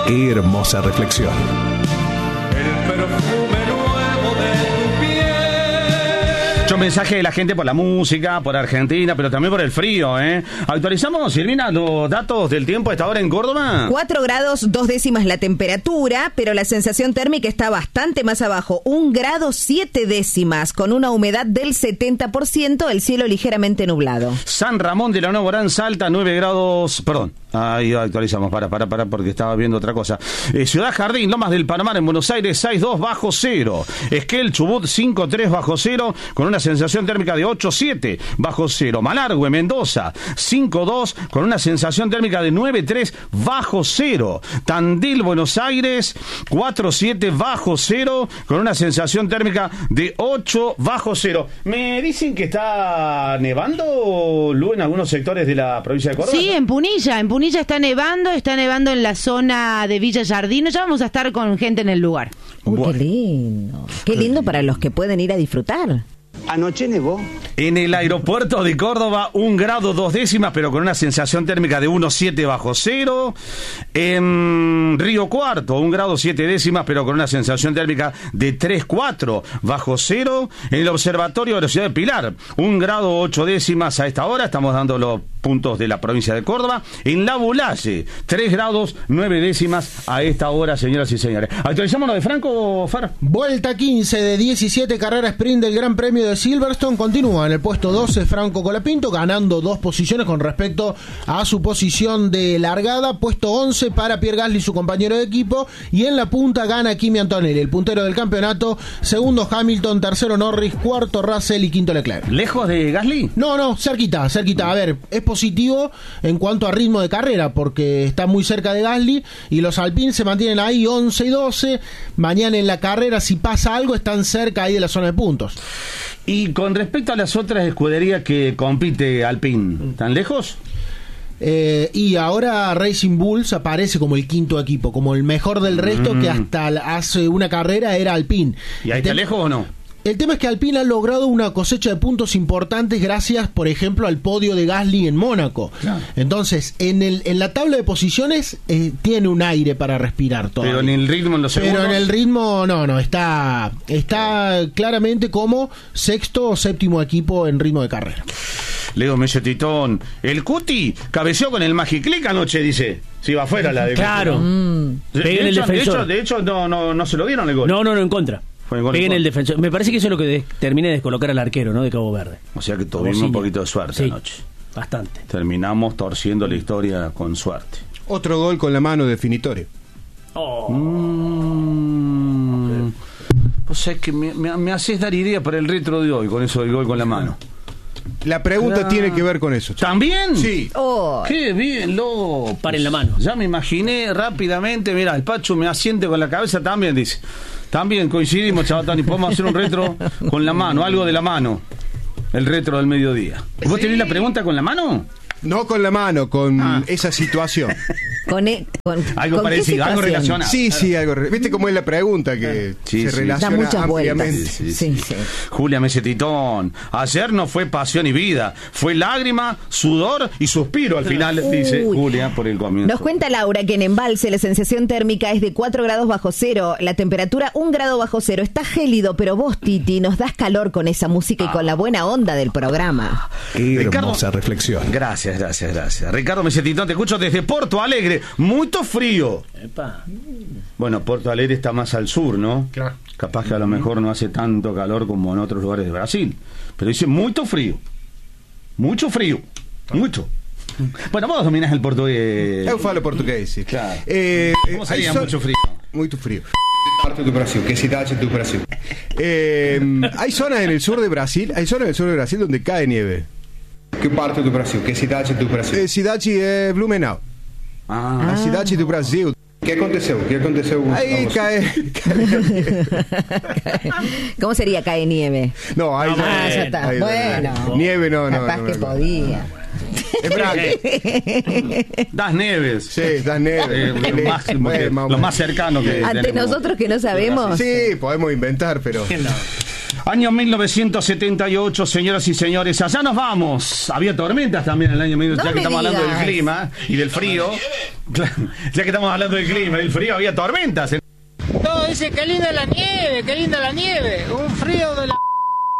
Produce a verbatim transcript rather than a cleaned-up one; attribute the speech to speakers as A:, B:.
A: Qué hermosa reflexión.
B: El perfume nuevo de tu piel.
C: Mucho mensaje de la gente por la música, por Argentina, pero también por el frío, ¿eh? Actualizamos, Silvina, los datos del tiempo a esta hora en Córdoba.
D: cuatro grados, dos décimas la temperatura, pero la sensación térmica está bastante más abajo. un grado, siete décimas, con una humedad del setenta por ciento, el cielo ligeramente nublado.
C: San Ramón de la Nueva Orán, Salta, nueve grados, perdón. Ahí actualizamos, para, para, para, porque estaba viendo otra cosa. Eh, Ciudad Jardín, Lomas del Palomar en Buenos Aires, seis dos bajo cero. Esquel, Chubut, cinco tres bajo cero, con una sensación térmica de ocho siete bajo cero. Malargüe, Mendoza, cinco dos, con una sensación térmica de nueve tres bajo cero. Tandil, Buenos Aires, cuatro siete bajo cero, con una sensación térmica de ocho bajo cero. Me dicen que está nevando, Lu, en algunos sectores de la provincia de Córdoba.
E: Sí, en Punilla, en Punilla está nevando, está nevando en la zona de Villa Jardino. Ya vamos a estar con gente en el lugar.
D: Uy, qué lindo. Qué lindo para los que pueden ir a disfrutar.
F: Anoche nevó.
C: En el aeropuerto de Córdoba, un grado dos décimas, pero con una sensación térmica de uno siete bajo cero. En Río Cuarto, un grado siete décimas, pero con una sensación térmica de tres cuatro bajo cero. En el observatorio de la ciudad de Pilar, un grado ocho décimas a esta hora. Estamos dando los puntos de la provincia de Córdoba. En La Bulalle, tres grados nueve décimas a esta hora, señoras y señores. Actualizamos lo de Franco, Far.
G: Vuelta quince de diecisiete carrera sprint del Gran Premio de Silverstone. Continúa en el puesto doce Franco Colapinto, ganando dos posiciones con respecto a su posición de largada. Puesto once para Pierre Gasly, su compañero de equipo, y en la punta gana Kimi Antonelli, el puntero del campeonato. Segundo Hamilton, tercero Norris, cuarto Russell y quinto Leclerc.
C: ¿Lejos de Gasly?
G: No, no, cerquita, cerquita. A ver, es positivo en cuanto a ritmo de carrera, porque está muy cerca de Gasly, y los Alpine se mantienen ahí once y doce. Mañana en la carrera, si pasa algo, están cerca ahí de la zona de puntos.
C: Y con respecto a las otras escuderías que compite Alpine, ¿están lejos?
G: Eh, y ahora Racing Bulls aparece como el quinto equipo, como el mejor del resto, mm. que hasta hace una carrera era Alpine.
C: ¿Y ahí está lejos o no?
G: El tema es que Alpine ha logrado una cosecha de puntos importantes gracias, por ejemplo, al podio de Gasly en Mónaco. Claro. Entonces, en el en la tabla de posiciones eh, tiene un aire para respirar todavía.
C: Pero en el ritmo, en los segundos.
G: Pero en el ritmo, no, no, está está claramente como sexto o séptimo equipo en ritmo de carrera.
C: Leo Mesetitón, el Cuti cabeceó con el Magiclick anoche, dice. Si va afuera la de
H: Claro.
C: Mm. De, de,
H: en el
C: hecho, de hecho,
H: defensor.
C: de hecho no, no, no se lo dieron el gol.
H: No, no, no, en contra.
C: Pegué
H: en el defensor. Me parece que eso es lo que des, termina de descolocar al arquero, ¿no? De Cabo Verde.
C: O sea que tuvimos un poquito de suerte
H: sí,
C: anoche.
H: Bastante.
C: Terminamos torciendo la historia con suerte.
I: Otro gol con la mano definitorio.
H: Oh.
C: Mm. Okay. O sea, es que me, me, me haces dar idea para el retro de hoy con eso del gol con la mano.
I: La pregunta claro. tiene que ver con eso.
C: ¿También?
I: Sí.
C: Oh. Qué bien, loco.
H: Paren la mano.
C: Ya me imaginé rápidamente. Mira, el Pacho me asiente con la cabeza también, dice. También coincidimos, Chabatán, y podemos hacer un retro con la mano, algo de la mano. El retro del mediodía. ¿Vos sí. tenés la pregunta con la mano?
I: No con la mano, con
C: ah.
I: esa situación.
D: Con, e, con
C: algo
D: ¿con
C: parecido, algo relacionado.
I: Sí, sí, algo. ¿Viste cómo es la pregunta que
C: sí,
I: se
C: sí.
I: relaciona
D: da muchas
I: ampliamente?
D: Vueltas. Sí, sí, sí.
C: Julia Mesetitón, ayer no fue pasión y vida, fue lágrima, sudor y suspiro al final, Uy. dice Julia por el comienzo.
D: Nos cuenta Laura que en Embalse la sensación térmica es de cuatro grados bajo cero, la temperatura un grado bajo cero. Está gélido, pero vos, Titi, nos das calor con esa música ah. y con la buena onda del programa.
A: Qué
C: Ricardo,
A: hermosa reflexión.
C: Gracias, gracias, gracias. Ricardo Mesetitón, te escucho desde Porto Alegre, muy frío. Epa. Bueno, Porto Alegre está más al sur, ¿no?
G: Claro.
C: Capaz que a lo mejor no hace tanto calor como en otros lugares de Brasil. Pero dice mucho frío. Mucho frío. Mucho. Bueno, vos dominás el portugués.
I: Eu falo portugués, sí.
C: Claro.
I: Eh,
C: ¿Cómo sería
I: so...
C: mucho frío?
I: Muito frío. Parte do Brasil, ¿qué ciudad es do Brasil? Eh, hay zonas en el sur de Brasil, hay zonas en el sur de Brasil donde cae nieve.
F: ¿Qué parte do Brasil? ¿Qué ciudad es do Brasil?
I: Eh, cidade é Blumenau.
C: Ah.
I: A cidade do Brasil.
F: O que aconteceu? O que aconteceu?
I: Aí cae, cae
D: ¿Cómo sería cae nieve?
I: No, ahí
D: no, ah, ya está.
I: Ahí,
D: bueno,
I: no, nieve no, no.
D: capaz
I: no,
D: que
I: no,
D: podía.
I: Es verdad.
C: Das Neves.
I: Sí, Das Neves.
C: Eh, lo, más, que, lo más cercano que
D: ante
C: tenemos.
D: nosotros que no sabemos.
I: Sí, podemos inventar, pero.
H: No.
C: Año mil novecientos setenta y ocho, señoras y señores, allá nos vamos. Había tormentas también en el año mil novecientos,
D: No
C: ya que
D: me
C: estamos
D: digas.
C: hablando del clima y del frío. Claro, ya que estamos hablando del clima y del frío, había tormentas.
J: No, dice que linda la nieve, que linda la nieve. Un frío de la...